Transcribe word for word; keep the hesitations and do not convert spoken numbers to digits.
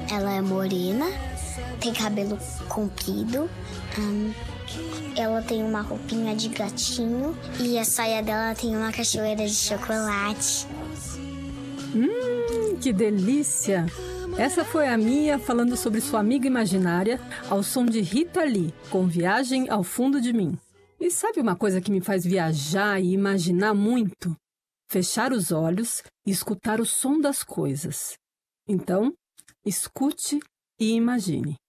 Ela é morena, tem cabelo comprido, hum, ela tem uma roupinha de gatinho e a saia dela tem uma cachoeira de chocolate. Hum, que delícia! Essa foi a Mia falando sobre sua amiga imaginária ao som de Rita Lee, com Viagem ao Fundo de Mim. E sabe uma coisa que me faz viajar e imaginar muito? Fechar os olhos e escutar o som das coisas. Então, escute e imagine.